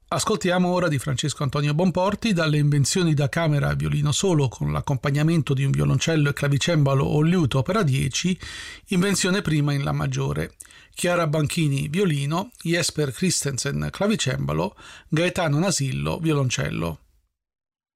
Ascoltiamo ora di Francesco Antonio Bonporti dalle invenzioni da camera a violino solo con l'accompagnamento di un violoncello e clavicembalo o liuto opera 10, invenzione prima in La maggiore. Chiara Banchini violino, Jesper Christensen clavicembalo, Gaetano Nasillo violoncello.